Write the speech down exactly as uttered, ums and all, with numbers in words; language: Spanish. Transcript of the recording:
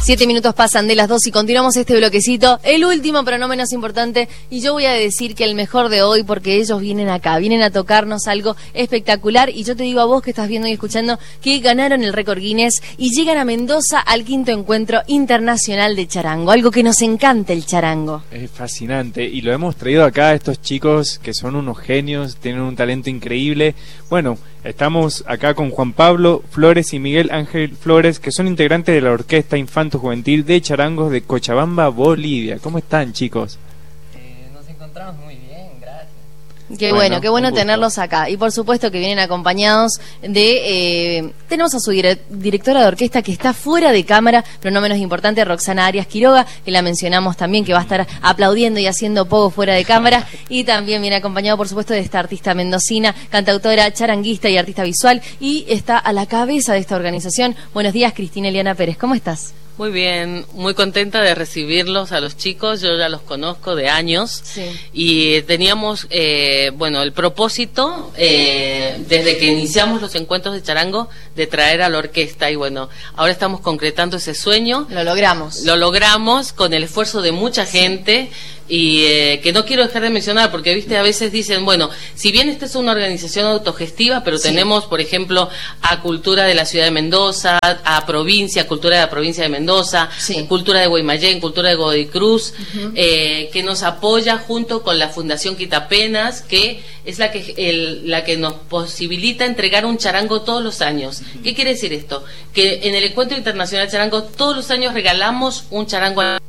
Siete minutos pasan de las dos y continuamos este bloquecito, el último pero no menos importante, y yo voy a decir que el mejor de hoy, porque ellos vienen acá, vienen a tocarnos algo espectacular, y yo te digo a vos que estás viendo y escuchando que ganaron el récord Guinness y llegan a Mendoza al quinto encuentro internacional de charango, algo que nos encanta el charango. Es fascinante, y lo hemos traído acá a estos chicos que son unos genios, tienen un talento increíble. Bueno, estamos acá con Juan Pablo Flores y Miguel Ángel Flores, que son integrantes de la Orquesta Infanto Juvenil de Charangos de Cochabamba, Bolivia. ¿Cómo están, chicos? Eh, nos encontramos muy bien, gracias. Qué bueno, bueno qué bueno tenerlos acá. Y por supuesto que vienen acompañados de... Eh, tenemos a su dire directora de orquesta que está fuera de cámara, pero no menos importante, Roxana Arias Quiroga, que la mencionamos también, que va a estar aplaudiendo y haciendo poco fuera de cámara. Y también viene acompañado, por supuesto, de esta artista mendocina, cantautora, charanguista y artista visual. Y está a la cabeza de esta organización. Buenos días, Cristina Eliana Pérez. ¿Cómo estás? Muy bien, muy contenta de recibirlos a los chicos, yo ya los conozco de años, sí. Y teníamos, eh, bueno, el propósito, eh, desde que iniciamos los encuentros de charango, de traer a la orquesta, y bueno, ahora estamos concretando ese sueño. Lo logramos. Lo logramos con el esfuerzo de mucha gente, y eh, que no quiero dejar de mencionar, porque viste, a veces dicen, bueno, si bien esta es una organización autogestiva, pero sí. Tenemos, por ejemplo, a Cultura de la Ciudad de Mendoza, a Provincia, Cultura de la Provincia de Mendoza, sí. Cultura de Guaymallén, Cultura de Godoy Cruz, uh-huh. eh, que nos apoya junto con la Fundación Quitapenas, que es la que el, la que nos posibilita entregar un charango todos los años. Uh-huh. ¿Qué quiere decir esto? Que en el Encuentro Internacional Charango todos los años regalamos un charango a